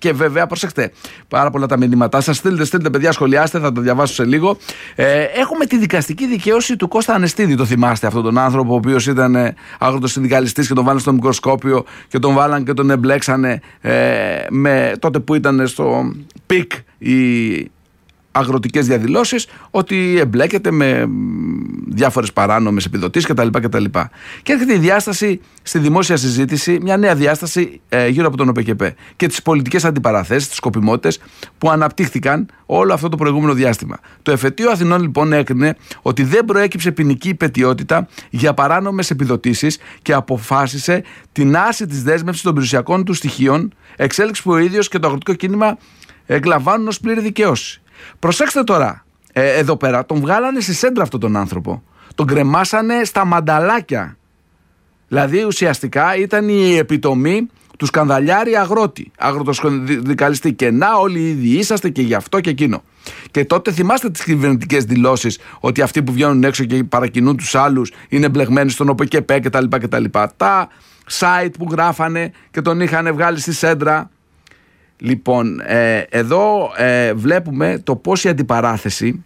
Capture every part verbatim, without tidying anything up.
Και βέβαια, προσέξτε, πάρα πολλά τα μηνύματά σας. Στείλτε, στείλτε, παιδιά, σχολιάστε, θα το διαβάσω σε λίγο. Ε, έχουμε τη δικαστική δικαίωση του Κώστα Ανεστίδη. Το θυμάστε αυτόν τον άνθρωπο, ο οποίος ήταν αγροτοσυνδικαλιστής και τον βάλανε στο μικροσκόπιο και τον βάλανε και τον εμπλέξανε ε, με τότε που ήταν στο πικ η αγροτικές διαδηλώσεις, ότι εμπλέκεται με διάφορες παράνομες επιδοτήσεις κτλ. κτλ. Και έρχεται η διάσταση στη δημόσια συζήτηση, μια νέα διάσταση ε, γύρω από τον ΟΠΕΚΕΠΕ και τις πολιτικές αντιπαραθέσεις, τις σκοπιμότητες που αναπτύχθηκαν όλο αυτό το προηγούμενο διάστημα. Το Εφετείο Αθηνών λοιπόν έκρινε ότι δεν προέκυψε ποινική υπαιτιότητα για παράνομες επιδοτήσεις και αποφάσισε την άρση της δέσμευσης των περιουσιακών του στοιχείων, εξέλιξη που ο ίδιος και το αγροτικό κίνημα εκλαμβάνουν ως πλήρη δικαίωση. Προσέξτε τώρα, ε, εδώ πέρα τον βγάλανε στη σέντρα αυτόν τον άνθρωπο. Τον κρεμάσανε στα μανταλάκια. Δηλαδή ουσιαστικά ήταν η επιτομή του σκανδαλιάρη αγρότη, αγροτοσυνδικαλιστή. Και να, όλοι ήδη είσαστε και γι' αυτό και εκείνο. Και τότε θυμάστε τις κυβερνητικές δηλώσεις ότι αυτοί που βγαίνουν έξω και παρακινούν τους άλλους είναι μπλεγμένοι στον ΟΠΕΚΕΠΕ κτλ. κτλ. Τα site που γράφανε και τον είχαν βγάλει στη σέντρα. Λοιπόν, ε, εδώ ε, βλέπουμε το πώς η αντιπαράθεση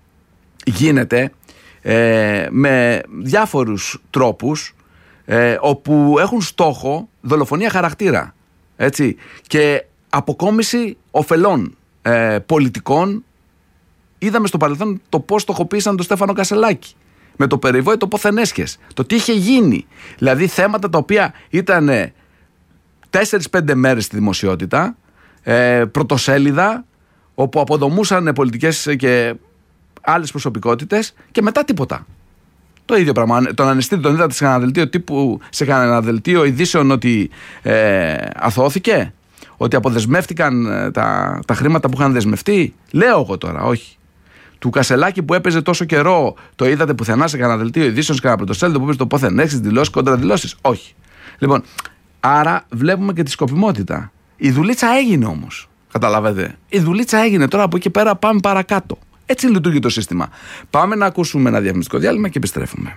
γίνεται ε, με διάφορους τρόπους ε, όπου έχουν στόχο δολοφονία χαρακτήρα, έτσι, και αποκόμιση ωφελών ε, πολιτικών. Είδαμε στο παρελθόν το πώς στοχοποίησαν τον Στέφανο Κασελάκη με το περιβόητο πόθεν έσχες, το τι είχε γίνει, δηλαδή θέματα τα οποία ήταν τέσσερις πέντε μέρες στη δημοσιότητα, Ε, πρωτοσέλιδα, όπου αποδομούσαν πολιτικές και άλλες προσωπικότητες και μετά τίποτα. Το ίδιο πράγμα. Τον Ανεστίδη τον είδατε σε κανένα δελτίο τύπου, σε κανένα δελτίο ειδήσεων ότι ε, αθωώθηκε, ότι αποδεσμεύτηκαν τα, τα χρήματα που είχαν δεσμευτεί. Λέω εγώ τώρα, όχι. Του Κασελάκη που έπαιζε τόσο καιρό, το είδατε πουθενά σε κανένα δελτίο ειδήσεων, σε κανένα πρωτοσέλιδο που έπαιζε το πόθεν έχεις, δηλώσεις, κοντραδηλώσεις? Όχι. Λοιπόν, άρα βλέπουμε και τη σκοπιμότητα. Η δουλίτσα έγινε όμως. Καταλαβαίνετε. Η δουλίτσα έγινε. Τώρα από εκεί πέρα πάμε παρακάτω. Έτσι λειτουργεί το σύστημα. Πάμε να ακούσουμε ένα διαφημιστικό διάλειμμα και επιστρέφουμε.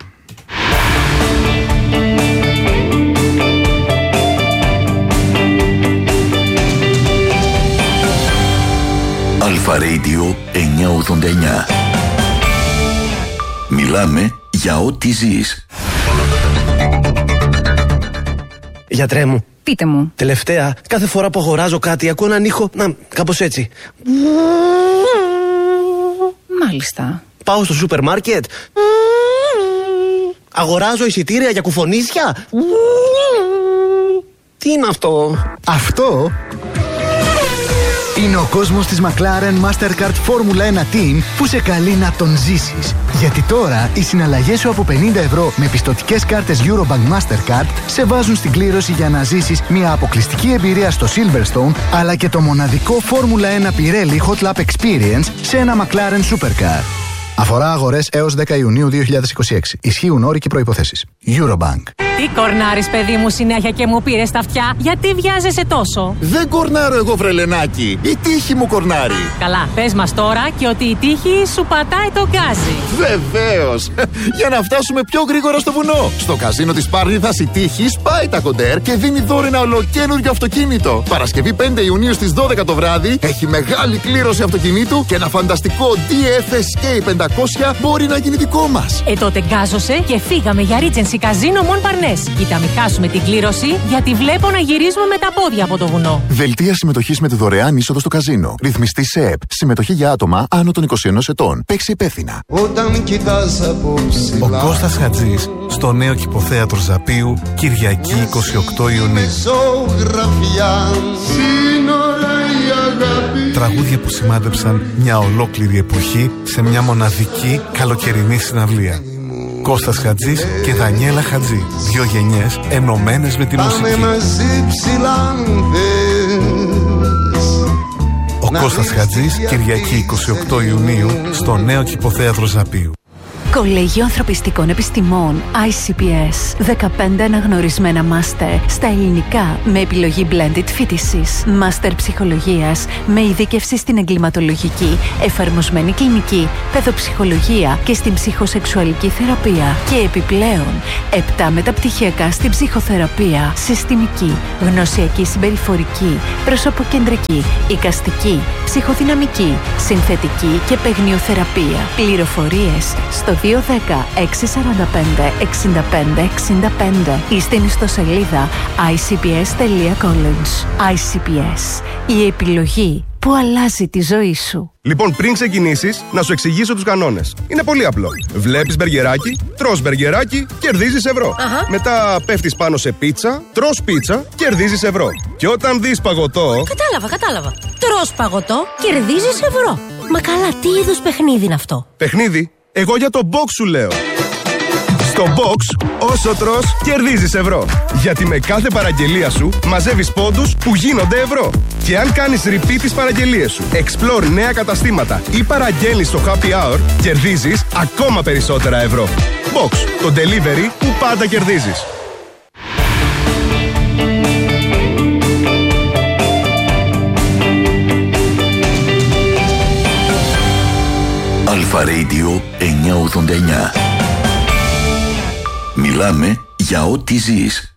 Αλφα Radio εννιακόσια ογδόντα εννιά. Μιλάμε για ό,τι ζεις. Γιατρέ μου. Πείτε μου. Τελευταία, κάθε φορά που αγοράζω κάτι, ακούω έναν ήχο, να, κάπως έτσι. Μάλιστα. Πάω στο σούπερ μάρκετ. Αγοράζω εισιτήρια για κουφονίσια. Τι είναι αυτό? Αυτό είναι ο κόσμος της McLaren Mastercard Formula ένα Team που σε καλεί να τον ζήσεις. Γιατί τώρα οι συναλλαγές σου από πενήντα ευρώ με πιστωτικές κάρτες Eurobank Mastercard σε βάζουν στην κλήρωση για να ζήσεις μια αποκλειστική εμπειρία στο Silverstone, αλλά και το μοναδικό Formula ένα Pirelli Hot Lap Experience σε ένα McLaren Supercar. Αφορά αγορές έως δέκα Ιουνίου δύο χιλιάδες είκοσι έξι. Ισχύουν όροι και προϋποθέσεις. Eurobank. Τι κορνάρεις, παιδί μου, συνέχεια και μου πήρες τα αυτιά? Γιατί βιάζεσαι τόσο? Δεν κορνάρω εγώ, βρελενάκι. Η τύχη μου κορνάρει. Καλά, πες μας τώρα και ότι η τύχη σου πατάει το γκάζι. Βεβαίως. Για να φτάσουμε πιο γρήγορα στο βουνό. Στο καζίνο της Πάρνηθας η τύχη σπάει τα κοντέρ και δίνει δώρο ένα ολοκαίνουργιο αυτοκίνητο. Παρασκευή πέντε Ιουνίου στις δώδεκα το βράδυ έχει μεγάλη κλήρωση αυτοκινήτου και ένα φανταστικό ντι εφ ες κέι πεντακόσια μπορεί να γίνει δικό μας. Ε, τότε γκάζωσε και φύγαμε για Regency Casino Mon Parnes. Κοίτα, μην χάσουμε την κλήρωση, γιατί βλέπω να γυρίζουμε με τα πόδια από το βουνό. Δελτία συμμετοχής με τη δωρεάν είσοδο στο καζίνο. Ρυθμιστή ΣΕΕΠ. Συμμετοχή για άτομα άνω των είκοσι ενός ετών. Παίξει υπεύθυνα. Ο Κώστας Χατζής στο νέο Κηποθέατρο Ζαπίου, Κυριακή είκοσι οκτώ Ιουνίου. Τραγούδια που σημάδεψαν μια ολόκληρη εποχή σε μια μοναδική καλοκαιρινή συναυλία. Κώστας Χατζής και Δανιέλα Χατζή. Δύο γενιές ενωμένες με τη μουσική. Ο Κώστας Χατζής, Κυριακή είκοσι οκτώ Ιουνίου, στο νέο Κηποθέατρο Ζαπίου. Κολέγιο Ανθρωπιστικών Επιστημών άι σι πι ες. δεκαπέντε αναγνωρισμένα μάστερ στα ελληνικά με επιλογή blended φοιτησης. Μάστερ ψυχολογίας με ειδίκευση στην εγκληματολογική, εφαρμοσμένη κλινική, παιδοψυχολογία και στην ψυχοσεξουαλική θεραπεία. Και επιπλέον, επτά μεταπτυχιακά στην ψυχοθεραπεία, συστημική, γνωσιακή συμπεριφορική, προσωποκεντρική, εικαστική, ψυχοδυναμική, συνθετική και παιγνιοθεραπεία. Πληροφορίες στο δύο ένα μηδέν έξι τέσσερα πέντε εξήντα πέντε εξήντα πέντε ή στην ιστοσελίδα άι σι πι ες τελεία college. άι σι πι ες. Η επιλογή που αλλάζει τη ζωή σου. Λοιπόν, πριν ξεκινήσεις, να σου εξηγήσω τους κανόνες. Είναι πολύ απλό. Βλέπεις μπεργκεράκι, τρως μπεργκεράκι, κερδίζεις ευρώ. Αχα. Μετά πέφτεις πάνω σε πίτσα, τρως πίτσα, κερδίζεις ευρώ. Και όταν δεις παγωτό... Κατάλαβα, κατάλαβα. Τρως παγωτό, κερδίζεις ευρώ. Μα καλά, τι είδους παιχνίδι είναι αυτό? Παιχνίδι? Εγώ για το box σου λέω. Στο box, όσο τρως, κερδίζεις ευρώ. Γιατί με κάθε παραγγελία σου μαζεύεις πόντους που γίνονται ευρώ. Και αν κάνεις repeat τις παραγγελίες σου, explore νέα καταστήματα ή παραγγέλνεις στο happy hour, κερδίζεις ακόμα περισσότερα ευρώ. Box, το delivery που πάντα κερδίζεις. Αλφα Radio εννιακόσια ογδόντα εννιά. Μιλάμε για ό,τι ζεις.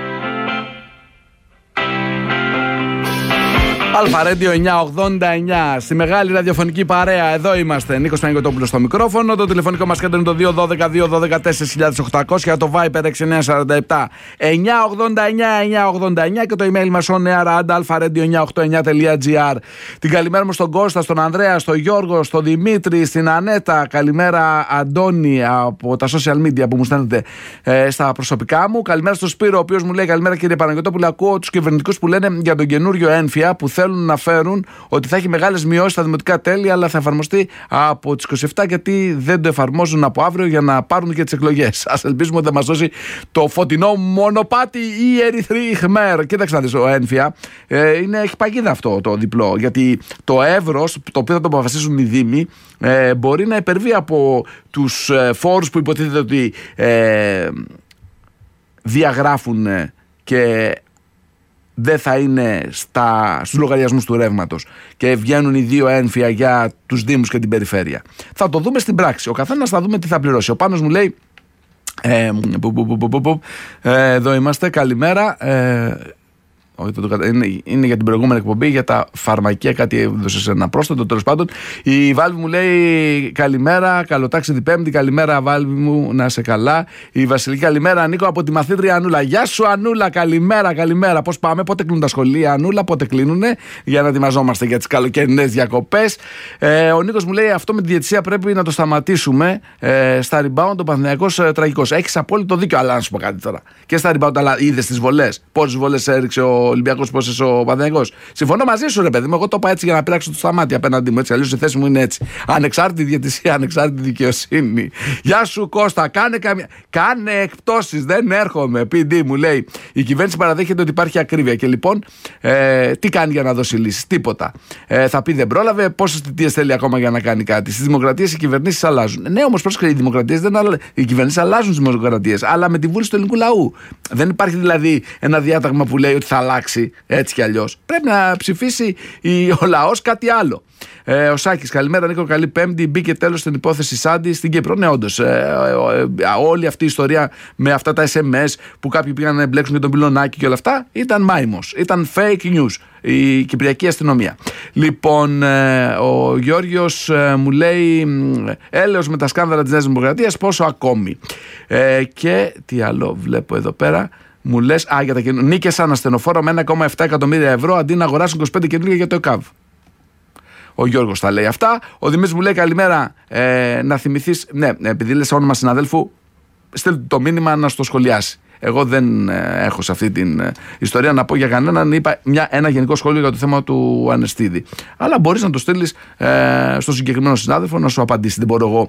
Αλφα Radio εννιακόσια ογδόντα εννιά. Στη μεγάλη ραδιοφωνική παρέα, εδώ είμαστε. Νίκος Παναγιωτόπουλος στο μικρόφωνο. Το τηλεφωνικό μας κέντρο είναι το δύο ένα δύο δύο ένα δύο τέσσερα χιλιάδες οκτακόσια. Το Viber έξι εννιά τέσσερα επτά εννιακόσια ογδόντα εννιά εννιακόσια ογδόντα εννιά. Και το email μας on air at alpha radio εννιακόσια ογδόντα εννιά τελεία gr. Την καλημέρα μου στον Κώστα, στον Ανδρέα, στον Γιώργο, στον Δημήτρη, στην Ανέτα. Καλημέρα, Αντώνη, από τα social media που μου στέλνετε ε, στα προσωπικά μου. Καλημέρα στον Σπύρο, ο οποίος μου λέει: καλημέρα κύριε Παναγιωτόπουλο. Ακούω τους κυβερνητικούς που λένε για τον καινούριο έμφυα που θέλουν να φέρουν ότι θα έχει μεγάλες μειώσεις στα δημοτικά τέλη, αλλά θα εφαρμοστεί από τις είκοσι επτά, γιατί δεν το εφαρμόζουν από αύριο για να πάρουν και τις εκλογές. Ας ελπίσουμε ότι θα μας δώσει το φωτεινό μονοπάτι η Ερυθρή Χμέρ. Κοίταξε να δεις, ο έμφυα ε, είναι, έχει παγίδα αυτό το διπλό, γιατί το εύρος, το οποίο θα το αποφασίσουν οι δήμοι, ε, μπορεί να υπερβεί από τους ε, φόρους που υποτίθεται ότι ε, διαγράφουν ε, και δεν θα είναι στα, στους λογαριασμούς του ρεύματος και βγαίνουν οι δύο έμφυα για τους δήμους και την περιφέρεια. Θα το δούμε στην πράξη. Ο καθένας θα δούμε τι θα πληρώσει. Ο Πάνος μου λέει ε, που, που, που, που, που, ε, εδώ είμαστε, καλημέρα. ε, Είναι, είναι για την προηγούμενη εκπομπή, για τα φαρμακεία, κάτι έδωσε ένα πρόσθετο, τέλος πάντων. Η Βάλβη μου λέει καλημέρα, καλοτάξιδη Πέμπτη, καλημέρα Βάλβη μου, να σε καλά. Η Βασιλική, καλημέρα Νίκο από τη μαθήτρια Ανούλα. Γεια σου Ανούλα, καλημέρα, καλημέρα. Πώς πάμε, πότε κλείνουν τα σχολεία Ανούλα, πότε κλείνουνε, για να ετοιμαζόμαστε για τις καλοκαιρινές διακοπές. Ε, ο Νίκος μου λέει αυτό με τη διαιτησία πρέπει να το σταματήσουμε. Ε, στα rebound ο Παναθηναϊκός ε, τραγικός. Έχεις απόλυτο δίκιο, αλλά να σου πω κάτι τώρα. Και στα rebound, αλλά είδες τις βολές. Πόσες βολές έριξε ο Ολυμπιακός, πόσες ο Παναθηναϊκός. Συμφωνώ μαζί σου, ρε παιδί μου. Εγώ το είπα έτσι για να πειράξω το σταμάτη απέναντί μου. Έτσι, αλλιώς η θέση μου είναι έτσι. Ανεξάρτητη διαιτησία, ανεξάρτητη δικαιοσύνη. Γεια σου Κώστα, κάνε, καμιά... κάνε εκπτώσεις. Δεν έρχομαι. πι ντι μου λέει. Η κυβέρνηση παραδέχεται ότι υπάρχει ακρίβεια. Και λοιπόν, ε, τι κάνει για να δώσει λύσεις? Τίποτα. Ε, θα πει δεν πρόλαβε. Πόσες θητείες θέλει ακόμα για να κάνει κάτι? Στις δημοκρατίες οι κυβερνήσεις αλλάζουν. Ναι, όμως πρόσεχε, οι δημοκρατίες δεν αλλάζουν. Οι κυβερνήσεις αλλάζουν στις δημοκρατίες, αλλά με τη βούληση του ελληνικού λαού. Δεν υπάρχει δηλαδή ένα διάταγμα που λέει ότι θα αλλάξει έτσι κι αλλιώς. Πρέπει να ψηφίσει ο λαός κάτι άλλο. Ε, ο Σάκης, καλημέρα Νίκο, καλή Πέμπτη. Μπήκε τέλος στην υπόθεση Σάντι στην Κύπρο. Ναι, όντως. Ε, ε, ε, όλη αυτή η ιστορία με αυτά τα ες εμ ες που κάποιοι πήγαν να εμπλέξουν για τον πυλωνάκι και όλα αυτά ήταν μάιμος. Ήταν fake news. Η Κυπριακή αστυνομία. Λοιπόν, ε, ο Γιώργος ε, μου λέει έλεος με τα σκάνδαλα της Νέας Δημοκρατίας, πόσο ακόμη? Ε, και τι άλλο βλέπω εδώ πέρα. Μου λες, α, για τα καινούργια. Νίκες αναστενοφόρο με ένα κόμμα επτά εκατομμύρια ευρώ αντί να αγοράσουν είκοσι πέντε καινούργια για το ΕΚΑΒ. Ο Γιώργος τα λέει αυτά. Ο Δημήτρης μου λέει καλημέρα. Ε, να θυμηθείς, ναι, επειδή λες όνομα συναδέλφου, στείλτε το μήνυμα να στο σχολιάσει. Εγώ δεν ε, έχω σε αυτή την ε, ιστορία να πω για κανέναν. Είπα μια, ένα γενικό σχόλιο για το θέμα του Ανεστίδη. Αλλά μπορείς να το στείλεις ε, στο συγκεκριμένο συνάδελφο να σου απαντήσει. Δεν μπορώ εγώ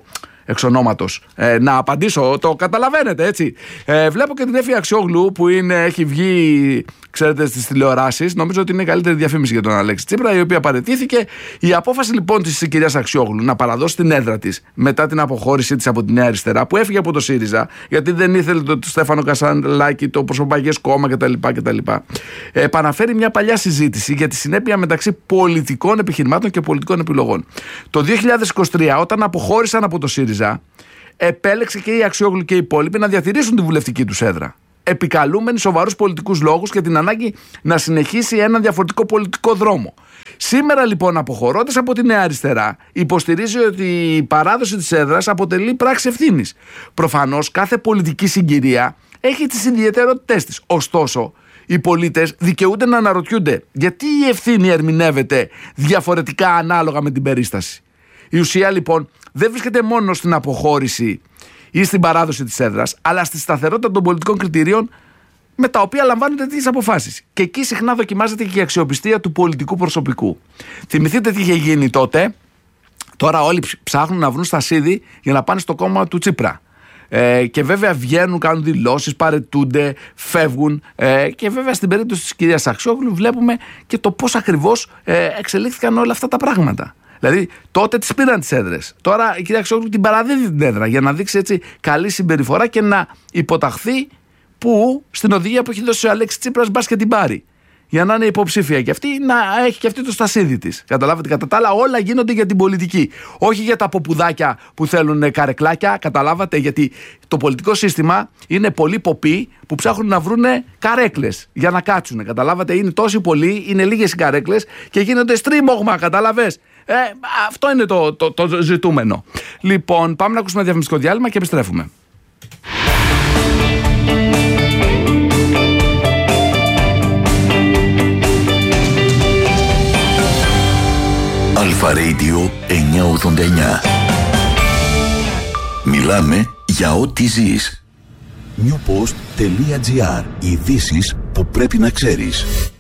εξ ονόματος ε, να απαντήσω, το καταλαβαίνετε έτσι. Ε, βλέπω και την Έφη Αξιόγλου που είναι, έχει βγει, ξέρετε, στις τηλεοράσεις. Νομίζω ότι είναι η καλύτερη διαφήμιση για τον Αλέξη Τσίπρα, η οποία παραιτήθηκε. Η απόφαση λοιπόν της κυρίας Αξιόγλου να παραδώσει την έδρα της μετά την αποχώρησή της από τη Νέα Αριστερά, που έφυγε από το ΣΥΡΙΖΑ, γιατί δεν ήθελε τον Στέφανο Κασανλάκη, το Προσωπαγές Κόμμα κτλ. κτλ. Ε, επαναφέρει μια παλιά συζήτηση για τη συνέπεια μεταξύ πολιτικών επιχειρημάτων και πολιτικών επιλογών. Το δύο χιλιάδες είκοσι τρία, όταν αποχώρησαν από το ΣΥΡΙΖΑ, επέλεξε και η Αξιόγλου και οι υπόλοιποι να διατηρήσουν τη βουλευτική τους έδρα, επικαλούμενοι σοβαρούς πολιτικούς λόγους και την ανάγκη να συνεχίσει έναν διαφορετικό πολιτικό δρόμο. Σήμερα λοιπόν, αποχωρώντας από τη Νέα Αριστερά, υποστηρίζει ότι η παράδοση της έδρας αποτελεί πράξη ευθύνης. Προφανώς κάθε πολιτική συγκυρία έχει τις ιδιαιτερότητές της. Ωστόσο, οι πολίτες δικαιούνται να αναρωτιούνται γιατί η ευθύνη ερμηνεύεται διαφορετικά ανάλογα με την περίσταση. Η ουσία λοιπόν δεν βρίσκεται μόνο στην αποχώρηση ή στην παράδοση της έδρας, αλλά στη σταθερότητα των πολιτικών κριτηρίων με τα οποία λαμβάνονται τις αποφάσεις. Και εκεί συχνά δοκιμάζεται και η αξιοπιστία του πολιτικού προσωπικού. Θυμηθείτε τι είχε γίνει τότε. Τώρα όλοι ψάχνουν να βρουν στασίδι για να πάνε στο κόμμα του Τσίπρα. Ε, και βέβαια βγαίνουν, κάνουν δηλώσεις, παρετούνται, φεύγουν. Ε, και βέβαια στην περίπτωση της κυρίας Αξιόγλου βλέπουμε και το πώς ακριβώς ε, εξελίχθηκαν όλα αυτά τα πράγματα. Δηλαδή τότε τις πήραν τις έδρες. Τώρα η κυρία Αξιόγλου την παραδίδει την έδρα για να δείξει έτσι καλή συμπεριφορά και να υποταχθεί που στην οδηγία που έχει δώσει ο Αλέξης Τσίπρας, μπας και την πάρει. Για να είναι υποψήφια και αυτή, να έχει και αυτή το στασίδι της. Καταλάβετε, κατά τα άλλα, όλα γίνονται για την πολιτική. Όχι για τα ποπουδάκια που θέλουν καρεκλάκια. Καταλάβατε, γιατί το πολιτικό σύστημα είναι πολλοί ποποί που ψάχνουν να βρουν καρέκλες για να κάτσουν. Καταλάβατε, είναι τόσοι πολλοί, είναι λίγες οι καρέκλες και γίνονται στρίμωγμα. Καταλαβες. Ε, αυτό είναι το, το, το ζητούμενο. Λοιπόν, πάμε να ακούσουμε διαφημιστικό διάλειμμα και επιστρέφουμε. Αλφα Radio εννιακόσια ογδόντα εννιά. Μιλάμε για ό,τι ζεις. newpost.gr. Ειδήσεις που πρέπει να ξέρεις.